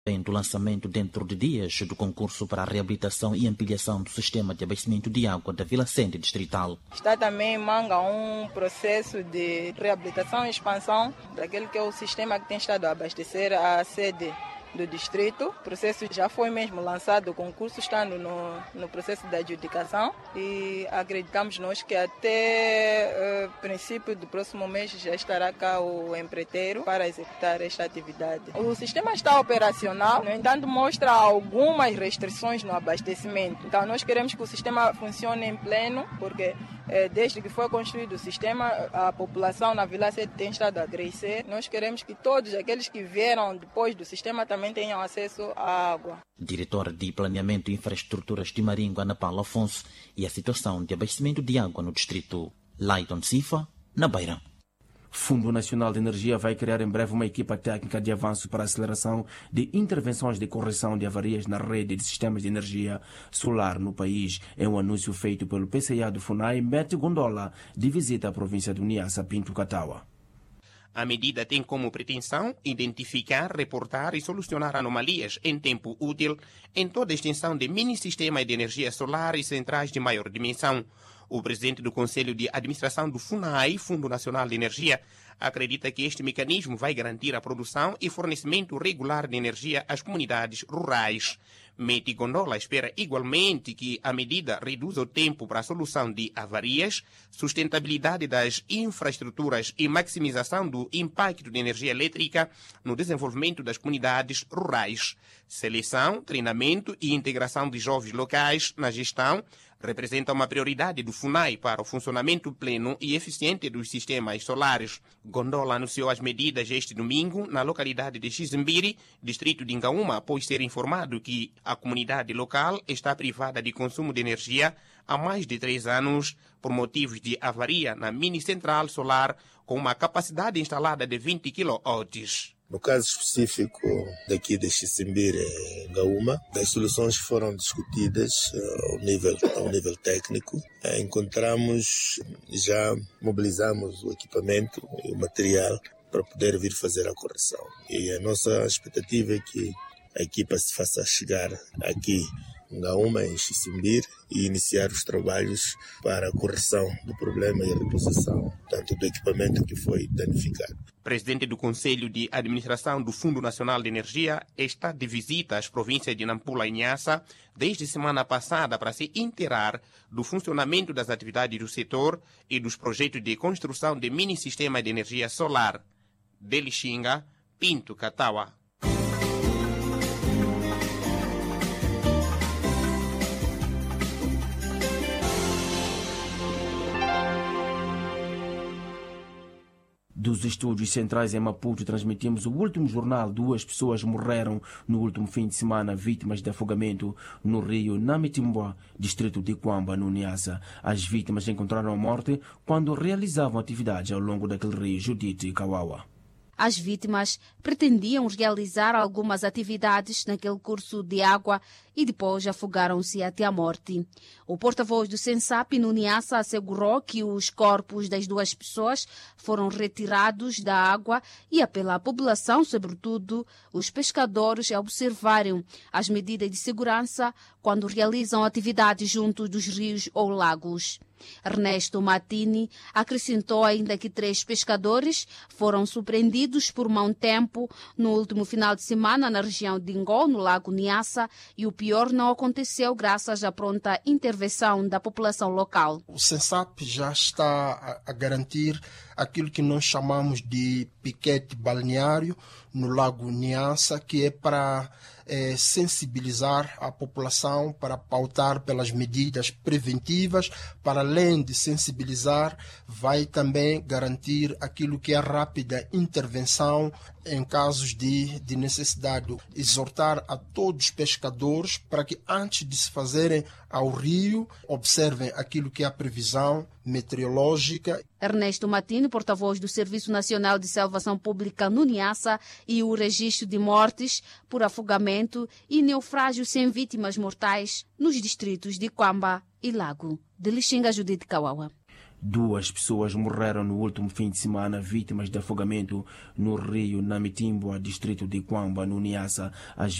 do lançamento dentro de dias do concurso para a reabilitação e ampliação do sistema de abastecimento de água da Vila Sente Distrital. Está também em manga um processo de reabilitação e expansão daquele que é o sistema que tem estado a abastecer a sede do distrito. O processo já foi mesmo lançado, o concurso estando no processo de adjudicação e acreditamos nós que até princípio do próximo mês já estará cá o empreiteiro para executar esta atividade. O sistema está operacional, no entanto mostra algumas restrições no abastecimento. Então nós queremos que o sistema funcione em pleno, porque desde que foi construído o sistema, a população na Vila Sede tem estado a crescer. Nós queremos que todos aqueles que vieram depois do sistema também tenham acesso à água. Diretora de Planeamento e Infraestruturas de Maringo, Ana Paula Afonso, e a situação de abastecimento de água no distrito. Laiton Sifa, na Beira. Fundo Nacional de Energia vai criar em breve uma equipa técnica de avanço para a aceleração de intervenções de correção de avarias na rede de sistemas de energia solar no país. É um anúncio feito pelo PCA do FUNAI, Mete Gondola, de visita à província do Niassa, Pinto Katawa. A medida tem como pretensão identificar, reportar e solucionar anomalias em tempo útil em toda a extensão de mini-sistemas de energia solar e centrais de maior dimensão. O presidente do Conselho de Administração do FUNAI, Fundo Nacional de Energia, acredita que este mecanismo vai garantir a produção e fornecimento regular de energia às comunidades rurais. Mete Gondola espera igualmente que a medida reduza o tempo para a solução de avarias, sustentabilidade das infraestruturas e maximização do impacto de energia elétrica no desenvolvimento das comunidades rurais. Seleção, treinamento e integração de jovens locais na gestão representa uma prioridade do FUNAI para o funcionamento pleno e eficiente dos sistemas solares. Gondola anunciou as medidas este domingo na localidade de Xizimbiri, distrito de Ingaúma, após ser informado que a comunidade local está privada de consumo de energia há mais de 3 anos por motivos de avaria na mini-central solar com uma capacidade instalada de 20 kW. No caso específico daqui de Xizimbiri, Ngaúma, as soluções foram discutidas ao nível técnico. Já mobilizamos o equipamento e o material para poder vir fazer a correção. E a nossa expectativa é que a equipa se faça chegar aqui Ngaúma, em Xizimbiri, e iniciar os trabalhos para a correção do problema e a reposição tanto do equipamento que foi danificado. Presidente do Conselho de Administração do Fundo Nacional de Energia está de visita às províncias de Nampula e Niassa desde semana passada para se inteirar do funcionamento das atividades do setor e dos projetos de construção de mini-sistemas de energia solar. De Lixinga, Pinto Katawa. Dos estúdios centrais em Maputo, transmitimos o último jornal. 2 pessoas morreram no último fim de semana, vítimas de afogamento no rio Namitimbua, distrito de Quamba, no Niassa. As vítimas encontraram a morte quando realizavam atividades ao longo daquele rio Judite e Kawawa. As vítimas pretendiam realizar algumas atividades naquele curso de água e depois afogaram-se até a morte. O porta-voz do SENSAP no Niassa assegurou que os corpos das 2 pessoas foram retirados da água e apela à população, sobretudo os pescadores, a observarem as medidas de segurança quando realizam atividades junto dos rios ou lagos. Ernesto Matini acrescentou ainda que 3 pescadores foram surpreendidos por mau tempo no último final de semana na região de Ingó, no lago Niassa, e o pior não aconteceu graças à pronta intervenção da população local. O SENSAP já está a garantir aquilo que nós chamamos de piquete balneário no lago Niassa, que é para sensibilizar a população, para pautar pelas medidas preventivas. Para além de sensibilizar, vai também garantir aquilo que é a rápida intervenção em casos de necessidade. Exortar a todos os pescadores para que antes de se fazerem ao rio, observem aquilo que é a previsão meteorológica. Ernesto Matini, porta-voz do Serviço Nacional de Salvação Pública no Niassa, e o registro de mortes por afogamento e naufrágio sem vítimas mortais nos distritos de Quamba e Lago. De Lixinga, Judite Kawawa. 2 pessoas morreram no último fim de semana vítimas de afogamento no rio Namitimbua, distrito de Quamba, no Niassa. As